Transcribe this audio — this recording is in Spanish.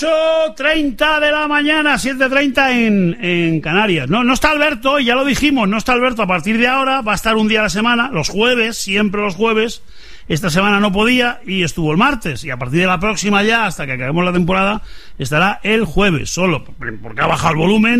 8:30 de la mañana, 7:30 en Canarias. No está Alberto, ya lo dijimos, no está Alberto a partir de ahora, va a estar un día a la semana, los jueves, siempre los jueves. Esta semana no podía y estuvo el martes, y a partir de la próxima ya, hasta que acabemos la temporada, estará el jueves, solo porque ha bajado el volumen.